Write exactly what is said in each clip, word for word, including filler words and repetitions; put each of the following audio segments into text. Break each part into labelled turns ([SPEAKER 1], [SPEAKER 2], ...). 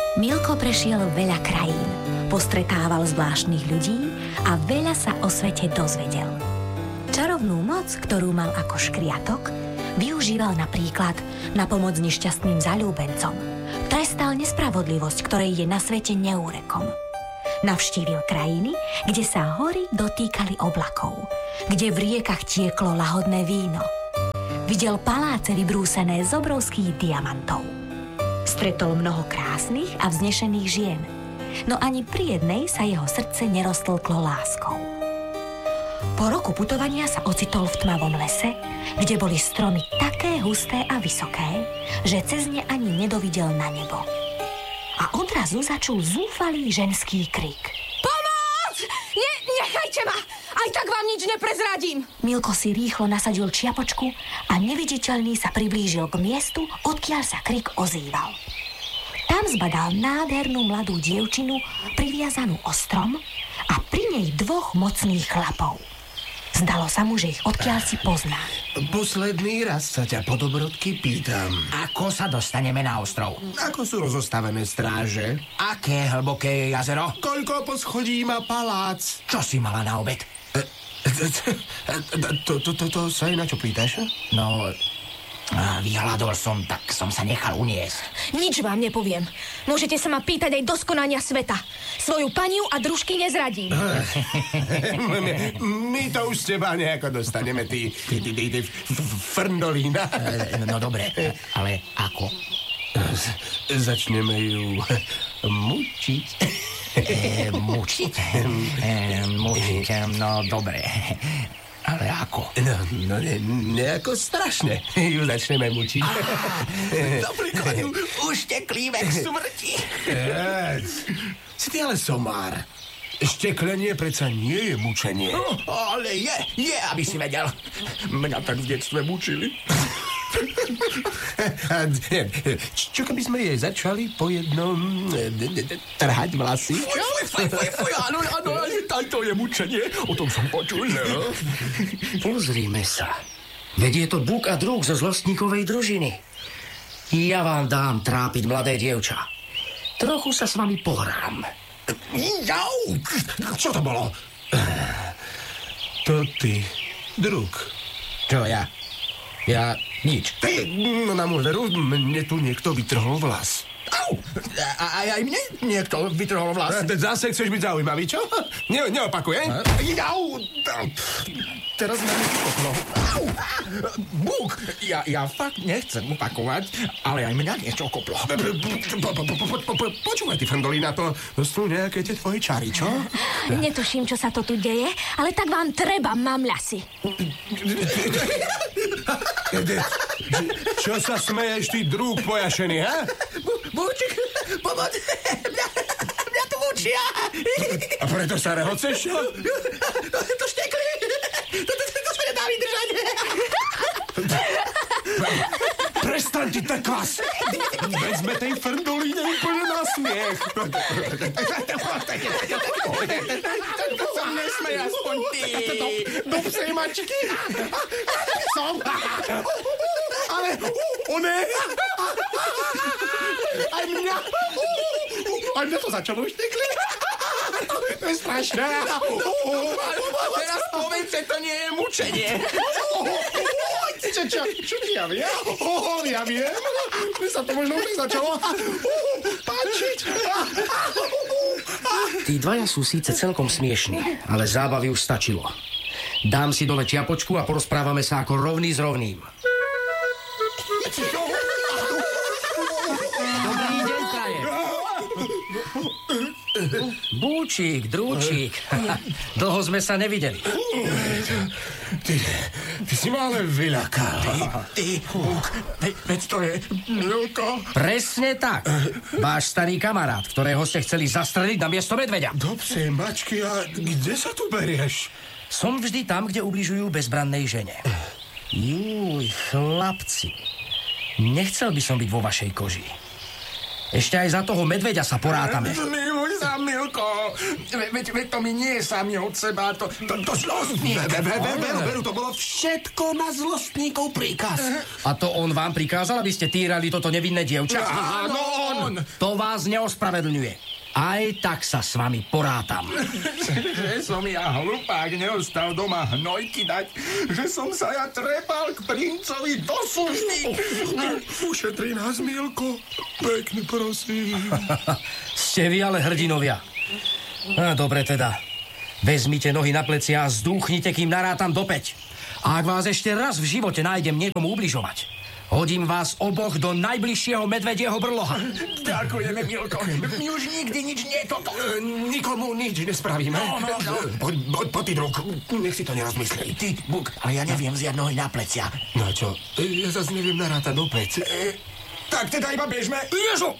[SPEAKER 1] Milko prešiel veľa krajín, postretával zvláštnych ľudí a veľa sa o svete dozvedel. Čarovnú moc, ktorú mal ako škriatok, využíval napríklad na pomoc nešťastným zaľúbencom. Trestal nespravodlivosť, ktorej je na svete neúrekom. Navštívil krajiny, kde sa hory dotýkali oblakov, kde v riekach tieklo lahodné víno. Videl paláce vybrúsené z obrovských diamantov. Stretol mnoho krásnych a vznešených žien, no ani pri jednej sa jeho srdce neroztlklo láskou. Po roku putovania sa ocitol v tmavom lese, kde boli stromy také husté a vysoké, že cez ne ani nedovidel na nebo. A odrazu začul zúfalý ženský krik.
[SPEAKER 2] Pomoc! Ne, nechajte ma! Aj tak vám nič neprezradím!
[SPEAKER 1] Milko si rýchlo nasadil čiapočku a neviditeľný sa priblížil k miestu, odkiaľ sa krik ozýval. Tam zbadal nádhernú mladú dievčinu, priviazanú o strom a pri nej dvoch mocných chlapov. Zdalo sa mu, že ich odkiaľ si pozná.
[SPEAKER 3] Posledný raz sa ťa po dobrodky pýtam.
[SPEAKER 4] Ako sa dostaneme na ostrov?
[SPEAKER 3] Ako sú rozostavené stráže?
[SPEAKER 4] Aké hlboké je jazero?
[SPEAKER 3] Koľko poschodí má palác?
[SPEAKER 4] Čo si mala na obed?
[SPEAKER 3] To, to, to, to sa aj na čo pýtaš?
[SPEAKER 4] No, vyhľadol som, tak som sa nechal uniesť.
[SPEAKER 2] Nič vám nepoviem. Môžete sa ma pýtať aj do skonania sveta. Svoju paniu a družky nezradím.
[SPEAKER 3] my, my to už z teba nejako dostaneme, ty, ty, ty, ty, ty frndolína.
[SPEAKER 4] No dobre, ale ako?
[SPEAKER 3] Začneme ju mučiť.
[SPEAKER 4] E, mučiť? E, mučiť, no dobre. Ale ako?
[SPEAKER 3] No, no ne, nejako strašne. Ju začneme mučiť.
[SPEAKER 4] Napríklad ju ušteklíme k smrti.
[SPEAKER 3] Si ty ale somár. Šteklenie predsa nie je mučenie.
[SPEAKER 4] No, ale je, je, aby si vedel. Mňa tak v detstve mučili.
[SPEAKER 3] Čo keby sme jej začali po jednom trhať vlasy?
[SPEAKER 4] Fuj, fuj, fuj, fuj, áno, áno, to je mučenie. O tom som počul. No.
[SPEAKER 5] Pozrime sa. Veď je to Buk a druh zo zlostníkovej družiny. Ja vám dám trápiť mladé dievča. Trochu sa s vami pohrám.
[SPEAKER 4] Jau!
[SPEAKER 3] Čo to bolo? To ty, druh.
[SPEAKER 5] Čo ja? Ja nič.
[SPEAKER 3] No na môj veru, mne tu niekto vytrhol vlas.
[SPEAKER 4] Au! A aj mne niekto vytrhol vlas.
[SPEAKER 3] Zase chceš byť zaujímavý, čo? Ne, neopakuj, eh?
[SPEAKER 4] Jau! Teraz ma niečo koplo. Au! Buk! Ja, ja fakt nechcem opakovať, ale aj mňa niečo koplo.
[SPEAKER 3] Počúvaj, ty frndolína, to sú nejaké tie tvoje čary, čo?
[SPEAKER 2] Netuším, čo sa to tu deje, ale tak vám treba, mamľasi.
[SPEAKER 3] Čo sa smeješ, ty druh pojašený, ha?
[SPEAKER 4] Búčik, pomoc! Mňa, mňa tu mučia!
[SPEAKER 3] A preto sa rehoceš, čo?
[SPEAKER 4] To štekli! To, to, to sa nedá vydržať!
[SPEAKER 3] Prestaň ty teklas! Veď sme tej frndolíne úplne na smiech.
[SPEAKER 4] To sa nesmej aspoň ty!
[SPEAKER 3] Do psej mačky! Som! Ale one! Aj mňa! Aj mňa to začalo štekli! To je strašné!
[SPEAKER 4] Teraz povedz, že to nie je mučenie!
[SPEAKER 3] Čo, čo, čo ti ja viem? Oh, ja viem. Mne sa to možno už začalo páčiť.
[SPEAKER 5] Tí dvaja sú síce celkom smiešní, ale zábavy už stačilo. Dám si dole čiapočku a porozprávame sa ako rovný s rovným. Dobrý deň, prajem. Búčik, drúčik. Dlho sme sa nevideli.
[SPEAKER 3] Ty, ty si ma ale vyľakal.
[SPEAKER 4] Ty, Buk, ve, veď to je Milko.
[SPEAKER 5] Presne tak. Váš starý kamarát, ktorého ste chceli zastreliť na miesto medveďa.
[SPEAKER 3] Do psej mačky, a kde sa tu berieš?
[SPEAKER 5] Som vždy tam, kde ubližujú bezbrannej žene. Júj, chlapci. Nechcel by som byť vo vašej koži. Ešte aj za toho medveďa sa porátame.
[SPEAKER 4] Miluj sa, Milko. Ve, veď, veď to mi nie je sami od seba, to, to, to zlostník.
[SPEAKER 3] Veru, veru, to bolo všetko na zlostníkov príkaz.
[SPEAKER 5] A to on vám prikázal, aby ste týrali toto nevinné dievča?
[SPEAKER 3] Áno, on,
[SPEAKER 4] on!
[SPEAKER 5] To vás neospravedlňuje. Aj tak sa s vami porátam.
[SPEAKER 4] Že som ja hlupák neostal doma hnojky dať, že som sa ja trepal k princovi do služby.
[SPEAKER 3] Ušetri nás, Milko. Pekne prosím.
[SPEAKER 5] Ste vy ale hrdinovia. A, dobre teda. Vezmite nohy na plecia a zdúchnite, kým narátam do päť. A ak vás ešte raz v živote nájdem niekomu ubližovať, hodím vás oboch do najbližšieho medvedieho brloha.
[SPEAKER 4] Ďakujeme, Milko. My už nikdy nič nie toto.
[SPEAKER 3] E, nikomu nič nespravíme.
[SPEAKER 4] No, no, no.
[SPEAKER 3] Poď, poď, poď, ty, druk. Nech si to nerozmyslí.
[SPEAKER 4] Ty, Buk, ale ja neviem vziať nohy na plecia.
[SPEAKER 3] No čo? E, ja zase neviem narátať do päť. E, tak teda iba bežme.
[SPEAKER 5] Ježu!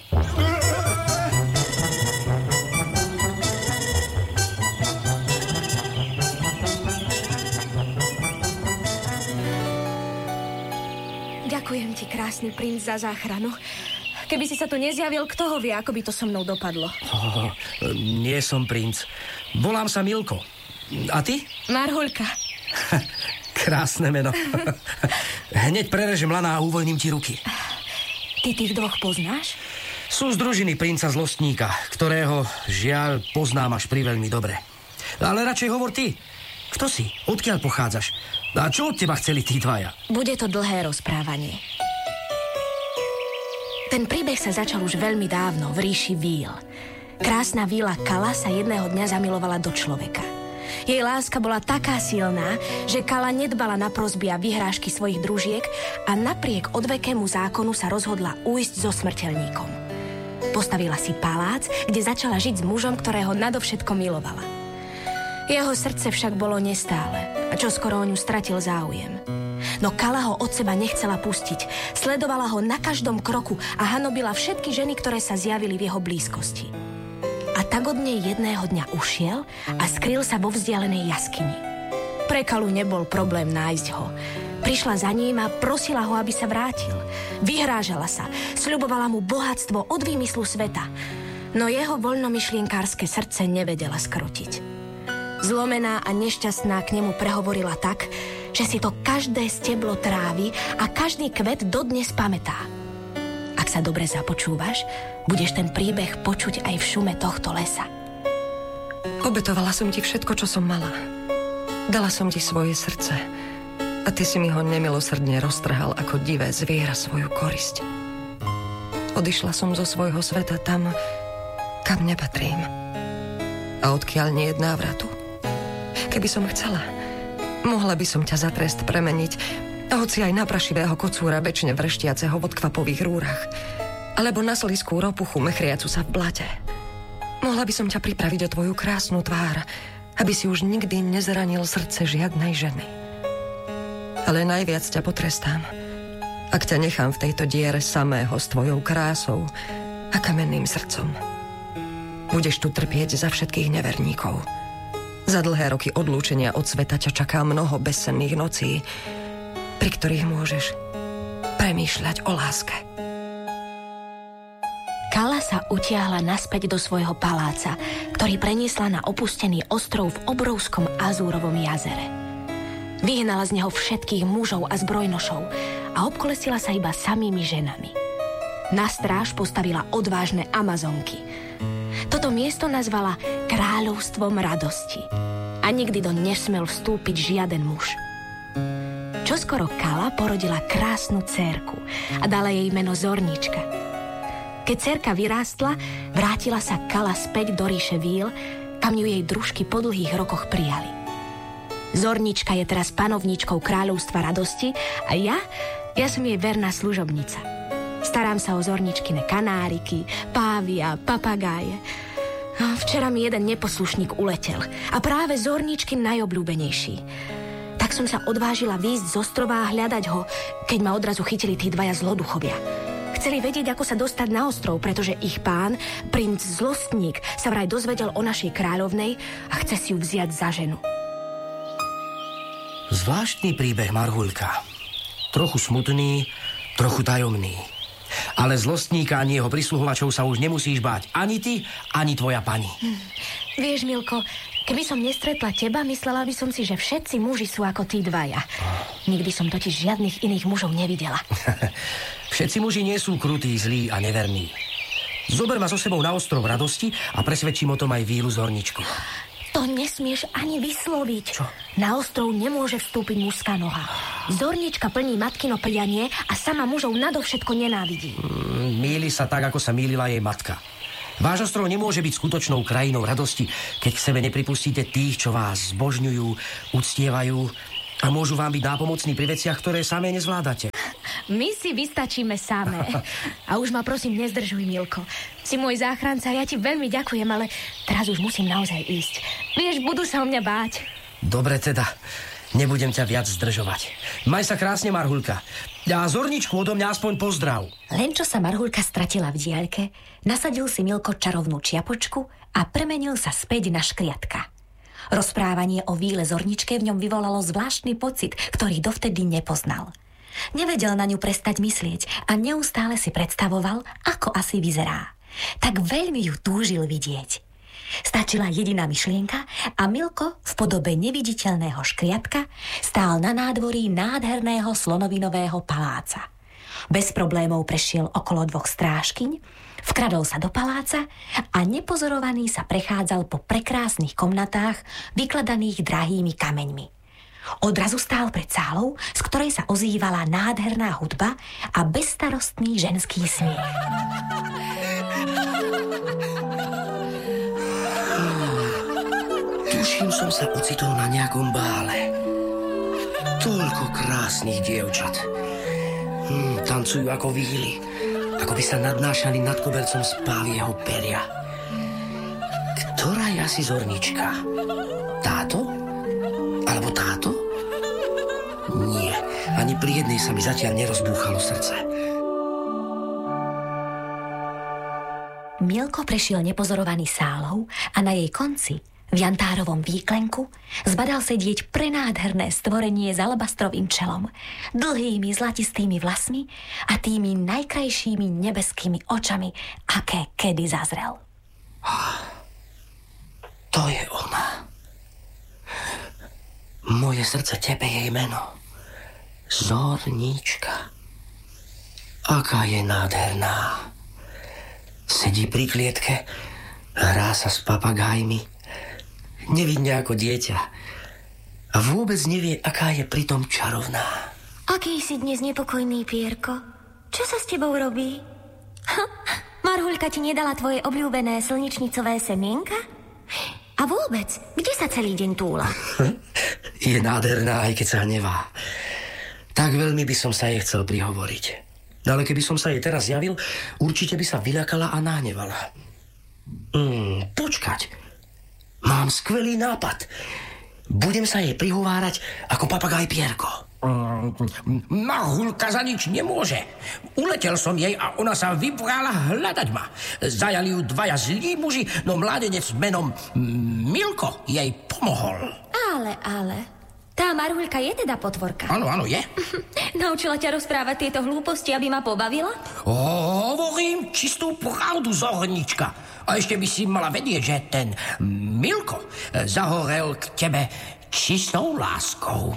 [SPEAKER 2] Ďakujem ti, krásny princ, za záchranu. Keby si sa tu nezjavil, kto ho vie, ako by to so mnou dopadlo.
[SPEAKER 5] Oh, nie som princ. Volám sa Milko. A ty?
[SPEAKER 2] Marhuľka.
[SPEAKER 5] Krásne meno. Hneď prerežem lana a uvoľním ti ruky.
[SPEAKER 2] Ty tých dvoch poznáš?
[SPEAKER 5] Sú z družiny princa Zlostníka, ktorého, žiaľ, poznám až priveľmi dobre. Ale radšej hovor ty. Kto si? Odkiaľ pochádzaš? A čo od teba chceli tí dvaja?
[SPEAKER 2] Bude to dlhé rozprávanie. Ten príbeh sa začal už veľmi dávno v ríši víl. Krásna víla Kala sa jedného dňa zamilovala do človeka. Jej láska bola taká silná, že Kala nedbala na prosby a vyhrážky svojich družiek a napriek odvekému zákonu sa rozhodla ujsť so smrteľníkom. Postavila si palác, kde začala žiť s mužom, ktorého nadovšetko milovala. Jeho srdce však bolo nestále a čoskoro o ňu stratil záujem. No Kala ho od seba nechcela pustiť. Sledovala ho na každom kroku a hanobila všetky ženy, ktoré sa zjavili v jeho blízkosti. A tak od nej jedného dňa ušiel a skryl sa vo vzdialenej jaskyni. Pre Kalu nebol problém nájsť ho. Prišla za ním a prosila ho, aby sa vrátil. Vyhrážala sa, sľubovala mu bohatstvo od výmyslu sveta. No jeho voľnomyšlienkárske srdce nevedela skrotiť. Zlomená a nešťastná k nemu prehovorila tak, že si to každé steblo trávy a každý kvet dodnes pamätá. Ak sa dobre započúvaš, budeš ten príbeh počuť aj v šume tohto lesa.
[SPEAKER 6] Obetovala som ti všetko, čo som mala. Dala som ti svoje srdce a ty si mi ho nemilosrdne roztrhal ako divé zviera svoju korisť. Odišla som zo svojho sveta tam, kam nepatrím a odkiaľ nie je návratu. Keby som chcela, mohla by som ťa za trest premeniť, hoci aj na prašivého kocúra večne vrštiaceho v odkvapových rúrach, alebo na sliskú ropuchu mechriacu sa v blate. Mohla by som ťa pripraviť o tvoju krásnu tvár, aby si už nikdy nezranil srdce žiadnej ženy. Ale najviac ťa potrestám, ak ťa nechám v tejto diere samého s tvojou krásou a kamenným srdcom. Budeš tu trpieť za všetkých neverníkov. Za dlhé roky odlúčenia od sveta ťa čaká mnoho bezsenných nocí, pri ktorých môžeš premýšľať o láske.
[SPEAKER 1] Kala sa utiahla naspäť do svojho paláca, ktorý preniesla na opustený ostrov v obrovskom azúrovom jazere. Vyhnala z neho všetkých mužov a zbrojnošov a obkolesila sa iba samými ženami. Na stráž postavila odvážne Amazonky. Toto miesto nazvala Kráľovstvom radosti a nikdy do nesmel vstúpiť žiaden muž. Čoskoro Kala porodila krásnu dcérku a dala jej meno Zornička. Keď dcérka vyrástla, vrátila sa Kala späť do ríše víl, kam ju jej družky po dlhých rokoch prijali. Zornička je teraz panovníčkou Kráľovstva radosti a ja, ja som jej verná služobnica. Starám sa o Zorničkine kanáriky, pávy a papagáje. Včera mi jeden neposlušník uletel a práve Zorničkin najobľúbenejší. Tak som sa odvážila výjsť z ostrova a hľadať ho, keď ma odrazu chytili tí dvaja zloduchovia. Chceli vedieť, ako sa dostať na ostrov, pretože ich pán, princ Zlostník, sa vraj dozvedel o našej kráľovnej a chce si ju vziať za ženu.
[SPEAKER 5] Zvláštny príbeh, Marhuľka. Trochu smutný, trochu tajomný. Ale Zlostníka ani jeho prisluhovačov sa už nemusíš báť. Ani ty, ani tvoja pani.
[SPEAKER 1] Hm. Vieš, Milko, keby som nestretla teba, myslela by som si, že všetci muži sú ako tí dvaja. Nikdy som totiž žiadnych iných mužov nevidela.
[SPEAKER 5] Všetci muži nie sú krutí, zlí a neverní. Zober ma so sebou na ostrov radosti a presvedčím o tom aj Vílu Zorničku.
[SPEAKER 2] To nesmieš ani vysloviť.
[SPEAKER 5] Čo?
[SPEAKER 2] Na ostrov nemôže vstúpiť mužská noha. Zornička plní matkino prianie a sama mužov nadovšetko nenávidí.
[SPEAKER 5] Mm, mýli sa tak, ako sa mýlila jej matka. Váš ostrov nemôže byť skutočnou krajinou radosti, keď k sebe nepripustíte tých, čo vás zbožňujú, uctievajú a môžu vám byť nápomocní pri veciach, ktoré samé nezvládate.
[SPEAKER 2] My si vystačíme samé. A už ma prosím nezdržuj, Milko. Si môj záchranca, ja ti veľmi ďakujem, ale teraz už musím naozaj ísť. Vieš, budú sa o mňa báť.
[SPEAKER 5] Dobre teda, nebudem ťa viac zdržovať. Maj sa krásne, Marhuľka. A Zorničku odo mňa aspoň pozdrav.
[SPEAKER 1] Len čo sa Marhuľka stratila v diaľke, nasadil si Milko čarovnú čiapočku a premenil sa späť na škriatka. Rozprávanie o Víle Zorničke v ňom vyvolalo zvláštny pocit, ktorý dovtedy nepoznal. Nevedel na ňu prestať myslieť a neustále si predstavoval, ako asi vyzerá. Tak veľmi ju túžil vidieť. Stačila jediná myšlienka a Milko v podobe neviditeľného škriatka stál na nádvorí nádherného slonovinového paláca. Bez problémov prešiel okolo dvoch strážkyň, vkradol sa do paláca a nepozorovaný sa prechádzal po prekrásnych komnatách vykladaných drahými kameňmi. Odrazu stál pred sálou, z ktorej sa ozývala nádherná hudba a bezstarostný ženský smiech.
[SPEAKER 5] Tuším, som sa ocitol na nejakom bále. Toľko krásnych dievčat. Hmm, tancujú ako víly, ako by sa nadnášali nad kobercom z pávieho peria. Ktorá je asi Zornička? Táto? Alebo táto? Nie, ani pri jednej sa mi zatiaľ nerozbúchalo srdce.
[SPEAKER 1] Milko prešiel nepozorovaný sálou a na jej konci, v jantárovom výklenku, zbadal sedieť prenádherné stvorenie s alabastrovým čelom, dlhými zlatistými vlasmi a tými najkrajšími nebeskými očami, aké kedy zazrel.
[SPEAKER 5] To je ona. Moje srdce tepe jej meno. Zornička. Aká je nádherná. Sedí pri klietke, hrá sa s papagájmi, nevidne ako dieťa a vôbec nevie, aká je pritom čarovná.
[SPEAKER 2] Aký si dnes nepokojný, Pierko? Čo sa s tebou robí? Ha, Marhuľka ti nedala tvoje obľúbené slničnicové semienka? A vôbec, kde sa celý deň túla?
[SPEAKER 5] Je nádherná, aj keď sa hnevá. Tak veľmi by som sa jej chcel prihovoriť. Ale keby som sa jej teraz javil, určite by sa vyľakala a nahnevala. Hmm, počkať. Mám skvelý nápad. Budem sa jej prihovárať ako papagaj Pierko.
[SPEAKER 4] Marhuľka za nič nemôže. Uletel som jej a ona sa vybrala hľadať ma. Zajali ju dvaja zlí muži, no mládenec menom Milko jej pomohol.
[SPEAKER 2] Ale, ale... Tá Marhuľka je teda potvorka.
[SPEAKER 4] Áno, áno, je.
[SPEAKER 2] Naučila ťa rozprávať tieto hlúposti, aby ma pobavila?
[SPEAKER 4] Hovorím čistú pravdu, Zornička. A ešte by si mala vedieť, že ten Milko zahorel k tebe čistou láskou.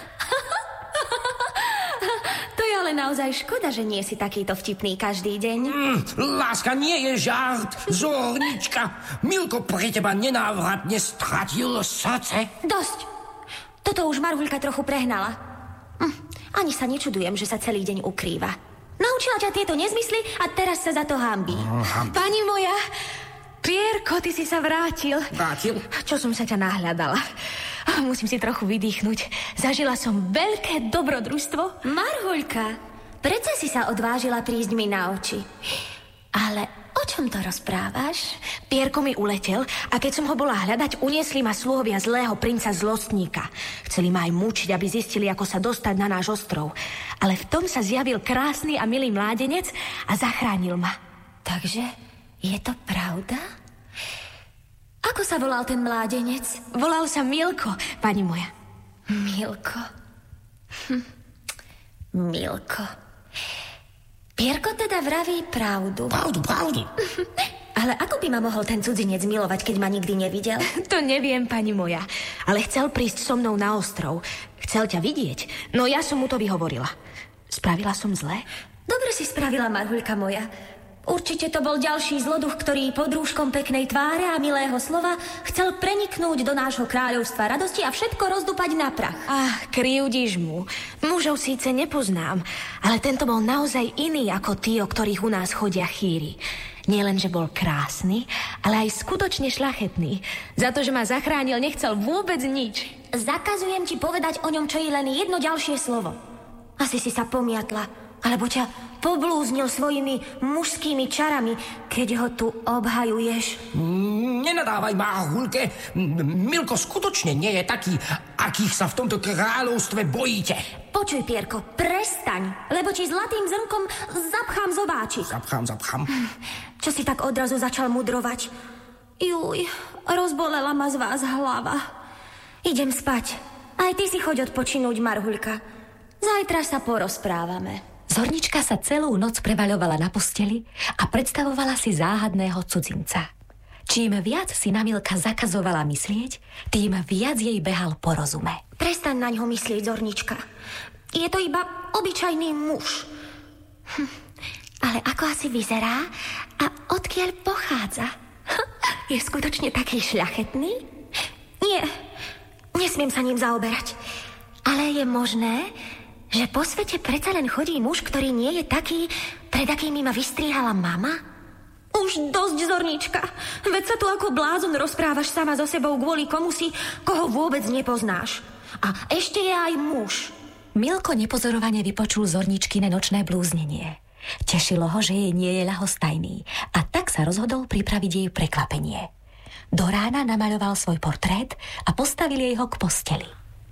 [SPEAKER 2] To je ale naozaj škoda, že nie si takýto vtipný každý deň.
[SPEAKER 4] Mm, láska nie je žart, Zornička. Milko pre teba nenávratne stratil srdce.
[SPEAKER 2] Dosť. Toto už Marhuľka trochu prehnala. Hm, ani sa nečudujem, že sa celý deň ukrýva. Naučila ťa tieto nezmysly a teraz sa za to hanbí. Pani moja, Pierko, ty si sa vrátil.
[SPEAKER 4] Vrátil?
[SPEAKER 2] Čo som sa ťa nahľadala. Musím si trochu vydýchnuť. Zažila som veľké dobrodružstvo. Marhuľka, prečo si sa odvážila prísť mi na oči? Ale o čom to rozprávaš? Pierko mi uletel a keď som ho bola hľadať, uniesli ma sluhovia zlého princa zlostníka. Chceli ma aj mučiť, aby zistili, ako sa dostať na náš ostrov. Ale v tom sa zjavil krásny a milý mládenec a zachránil ma. Takže je to pravda? Ako sa volal ten mládenec? Volal sa Milko, pani moja. Milko. Hm. Milko. Pierko teda vraví pravdu.
[SPEAKER 4] Pravdu, pravdu.
[SPEAKER 2] Ale ako by ma mohol ten cudzinec milovať, keď ma nikdy nevidel? To neviem, pani moja. Ale chcel prísť so mnou na ostrov. Chcel ťa vidieť. No ja som mu to vyhovorila. Spravila som zle? Dobre si spravila, Marhuľka moja.
[SPEAKER 1] Určite to bol ďalší zloduch, ktorý pod rúškom peknej tváre a milého slova chcel preniknúť do nášho kráľovstva radosti a všetko rozdúpať na prach.
[SPEAKER 2] Ach, krivdíš mu. Mužov síce nepoznám, ale tento bol naozaj iný ako tí, o ktorých u nás chodia chýry. Nielen, že bol krásny, ale aj skutočne šľachetný. Za to, že ma zachránil, nechcel vôbec nič.
[SPEAKER 1] Zakazujem ti povedať o ňom čo i len jedno ďalšie slovo. Asi si sa pomiatla, alebo ťa poblúznil svojimi mužskými čarami, keď ho tu obhajuješ.
[SPEAKER 4] Nenadávaj, Marhulke. Milko skutočne nie je taký, akých sa v tomto kráľovstve bojíte.
[SPEAKER 1] Počuj, Pierko, prestaň, lebo ti zlatým zrnkom zapchám zobáčik.
[SPEAKER 4] Zapchám, zapchám.
[SPEAKER 1] Čo si tak odrazu začal mudrovať? Juj, rozbolela ma z vás hlava. Idem spať. Aj ty si choď odpočinúť, Marhulka. Zajtra sa porozprávame.
[SPEAKER 7] Zornička sa celú noc prevaľovala na posteli a predstavovala si záhadného cudzinca. Čím viac si na Milka zakazovala myslieť, tým viac jej behal po rozume.
[SPEAKER 1] Prestaň na ňo myslieť, Zornička. Je to iba obyčajný muž. Hm. Ale ako asi vyzerá a odkiaľ pochádza? Je skutočne taký šľachetný? Nie, nesmiem sa ním zaoberať. Ale je možné, že po svete predsa len chodí muž, ktorý nie je taký, pred akými ma vystrihala mama? Už dosť, Zornička. Veď sa tu ako blázon rozprávaš sama so sebou kvôli komusi, koho vôbec nepoznáš. A ešte je aj muž.
[SPEAKER 7] Milko nepozorovane vypočul Zorničkine nočné blúznenie. Tešilo ho, že jej nie je ľahostajný, a tak sa rozhodol pripraviť jej prekvapenie. Do rána namaľoval svoj portrét a postavil jej ho k posteli.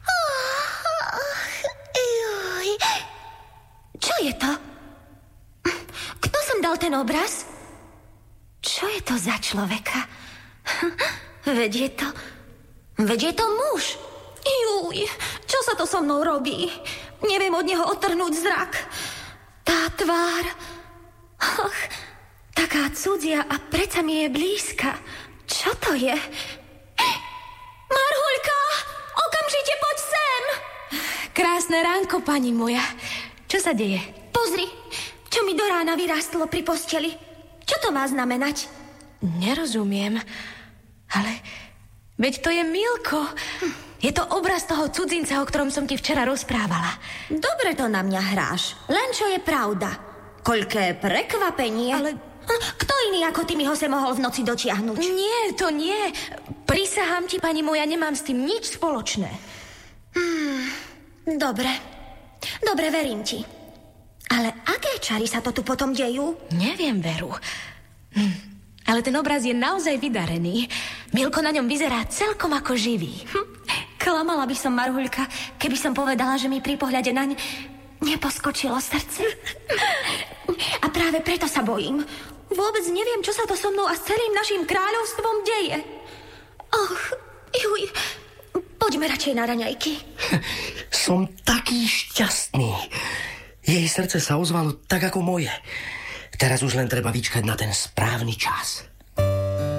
[SPEAKER 1] Čo je to? Kto sem dal ten obraz? Čo je to za človeka? Veď je to... Veď je to muž. Juj, čo sa to so mnou robí? Neviem od neho odtrhnúť zrak. Tá tvár... Och, taká cudzia a predsa mi je blízka. Čo to je? Marhulka, okamžite poď sem!
[SPEAKER 2] Krásne ránko, pani moja. Čo sa deje?
[SPEAKER 1] Pozri, čo mi do rána vyrástlo pri posteli. Čo to má znamenať?
[SPEAKER 2] Nerozumiem, ale veď to je Milko. Je to obraz toho cudzinca, o ktorom som ti včera rozprávala.
[SPEAKER 1] Dobre to na mňa hráš, len čo je pravda. Koľké prekvapenie.
[SPEAKER 2] Ale...
[SPEAKER 1] Kto iný ako ty mi ho se mohol v noci dotiahnuť?
[SPEAKER 2] Nie, to nie. Prisahám ti, pani moja, nemám s tým nič spoločné.
[SPEAKER 1] Hmm, dobre. Dobre, verím ti. Ale aké čary sa to tu potom dejú?
[SPEAKER 2] Neviem, Veru. Hm. Ale ten obraz je naozaj vydarený. Milko na ňom vyzerá celkom ako živý.
[SPEAKER 1] Hm. Klamala by som, Marhuľka, keby som povedala, že mi pri pohľade naň neposkočilo srdce. A práve preto sa bojím. Vôbec neviem, čo sa to so mnou a s celým našim kráľovstvom deje. Och, juj... Poďme radšej na raňajky.
[SPEAKER 5] Som taký šťastný. Jej srdce sa ozvalo tak ako moje. Teraz už len treba vyčkať na ten správny čas.